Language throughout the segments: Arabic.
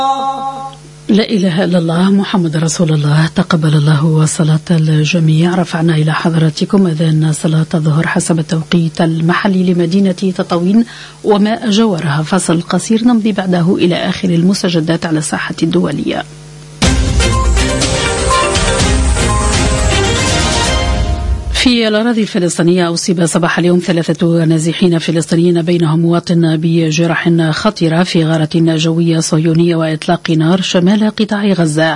لا إله إلا الله محمد رسول الله. تقبل الله صلاة الجميع. رفعنا إلى حضراتكم أذان صلاة الظهر حسب التوقيت المحلي لمدينة تطاوين وما جاورها. فصل قصير نمضي بعده إلى آخر المستجدات على الساحة الدولية. في الأراضي الفلسطينية أصيب صباح اليوم 3 نازحين فلسطينيين بينهم مواطن بجرح خطيرة في غارة جوية صهيونية وإطلاق نار شمال قطاع غزة.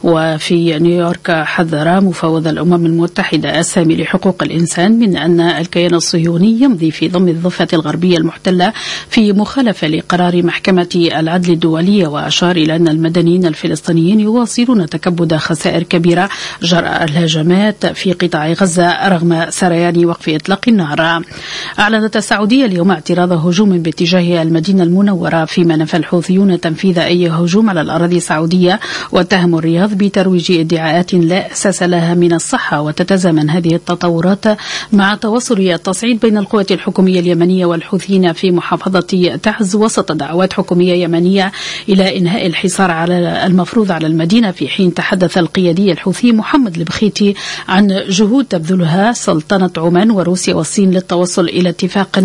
وفي نيويورك حذر مفوض الأمم المتحدة السامي لحقوق الإنسان من أن الكيان الصهيوني يمضي في ضم الضفة الغربية المحتلة في مخالفة لقرار محكمة العدل الدولية، وأشار إلى أن المدنيين الفلسطينيين يواصلون تكبد خسائر كبيرة جراء الهجمات في قطاع غزة رغم سريان وقف إطلاق النار. أعلنت السعودية اليوم اعتراض هجوم باتجاه المدينة المنورة، فيما نفى الحوثيون تنفيذ أي هجوم على الأراضي السعودية، واتهموا الرياض بترويج ادعاءات لا أساس لها من الصحة. وتتزامن هذه التطورات مع توصل التصعيد بين القوات الحكومية اليمنية والحوثيين في محافظة تعز وسط دعوات حكومية يمنية إلى إنهاء الحصار على المفروض على المدينة، في حين تحدث القيادي الحوثي محمد البخيتي عن جهود تبذلها سلطنة عمان وروسيا والصين للتوصل إلى اتفاق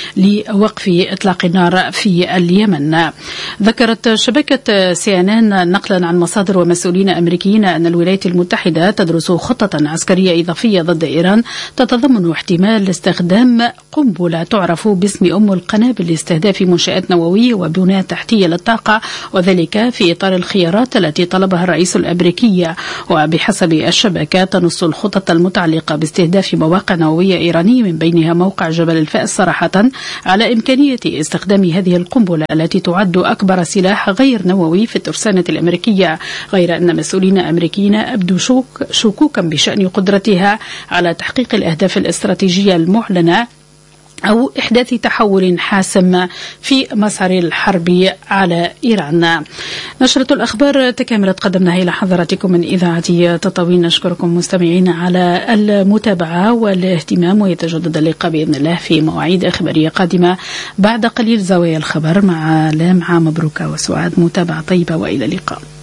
لوقف إطلاق النار في اليمن. ذكرت شبكة CNN نقلا عن مصادر ومسؤولين أمريكيين أن الولايات المتحدة تدرس خطة عسكرية إضافية ضد إيران تتضمن احتمال استخدام قنبلة تعرف باسم أم القنابل لاستهداف منشآت نووية وبنى تحتية للطاقة، وذلك في إطار الخيارات التي طلبها الرئيس الأمريكي. وبحسب الشبكة تنص الخطط المتعلقة باستهداف مواقع نووية إيرانية من بينها موقع جبل الفأس صراحة على إمكانية استخدام هذه القنبلة التي تعد أكبر سلاح غير نووي في الترسانة الأمريكية، غير أن مسؤولين أمريكيين أبدوا شكوكا بشأن قدرتها على تحقيق الأهداف الاستراتيجية المعلنة أو إحداث تحول حاسم في مسار الحرب على إيران. نشرة الأخبار تكاملت قدمناها إلى حضراتكم من إذاعة تطاوين. نشكركم مستمعين على المتابعة والاهتمام، ويتجدد اللقاء بإذن الله في مواعيد إخبارية قادمة بعد قليل. زوايا الخبر مع لامعة مبروكة وسعاد. متابعة طيبة وإلى اللقاء.